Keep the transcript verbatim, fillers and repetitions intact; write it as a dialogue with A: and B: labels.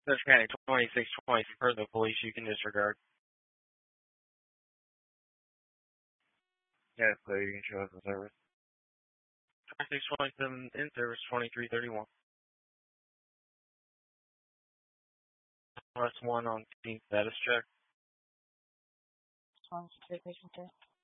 A: Central County twenty-six twenty for the police, you can disregard. Yeah, so you can show us the service. twenty-six twenty-seven in service, twenty-three thirty-one. Plus one on team status check.
B: One, two, three, four.